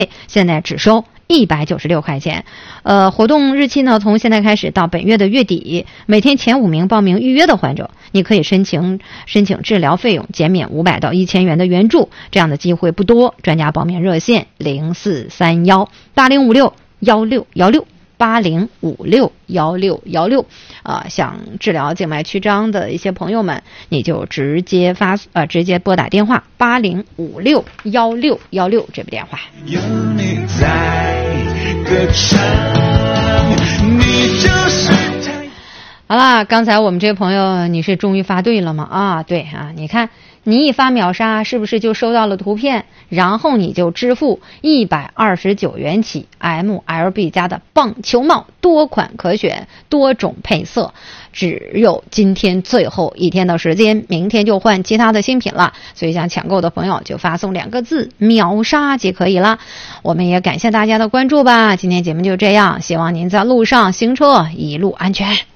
现在只收196块钱。活动日期呢，从现在开始到本月的月底，每天前5名报名预约的患者，你可以申请治疗费用减免500到1000元的援助，这样的机会不多。专家报名热线043180561616。80561616，想治疗静脉曲张的一些朋友们，你就直接拨打电话80561616这部电话。 有你在歌唱，你就是好啦，刚才我们这位朋友，你是终于发对了吗？对啊，你看你一发秒杀，是不是就收到了图片？然后你就支付129元起 MLB 家的棒球帽，多款可选，多种配色，只有今天最后一天的时间，明天就换其他的新品了。所以想抢购的朋友就发送2个字秒杀即可以了。我们也感谢大家的关注吧。今天节目就这样，希望您在路上行车一路安全。